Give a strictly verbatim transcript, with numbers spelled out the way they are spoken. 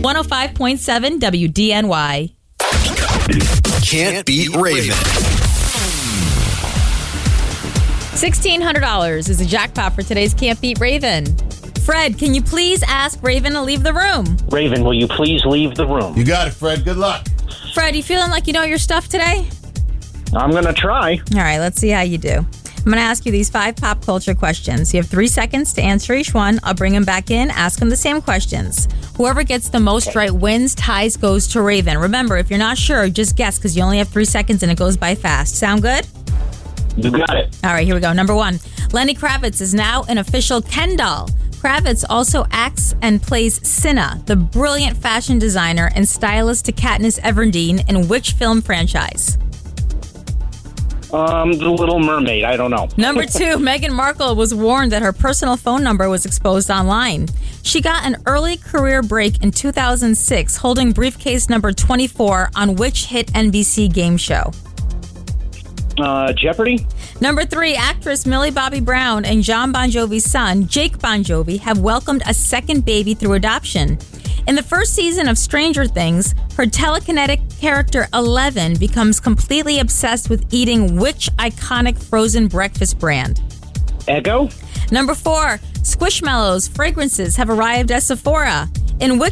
one oh five point seven W D N Y. Can't beat Raven. sixteen hundred dollars is the jackpot for today's Can't Beat Raven. Fred, can you please ask Raven to leave the room? Raven, will you please leave the room? You got it, Fred. Good luck. Fred, you feeling like you know your stuff today? I'm going to try. All right, let's see how you do. I'm going to ask you these five pop culture questions. You have three seconds to answer each one. I'll bring them back in, ask them the same questions. Whoever gets the most right wins, ties goes to Raven. Remember, if you're not sure, just guess because you only have three seconds and it goes by fast. Sound good? You got it. All right, here we go. Number one, Lenny Kravitz is now an official Ken doll. Kravitz also acts and plays Cinna, the brilliant fashion designer and stylist to Katniss Everdeen in which film franchise? Um, The Little Mermaid. I don't know. Number two, Meghan Markle was warned that her personal phone number was exposed online. She got an early career break in two thousand six, holding briefcase number twenty-four on which hit N B C game show? Uh, Jeopardy? Number three, actress Millie Bobby Brown and John Bon Jovi's son, Jake Bon Jovi, have welcomed a second baby through adoption. In the first season of Stranger Things, her telekinetic character Eleven becomes completely obsessed with eating which iconic frozen breakfast brand? Eggo? Number four, Squishmallows fragrances have arrived at Sephora. In which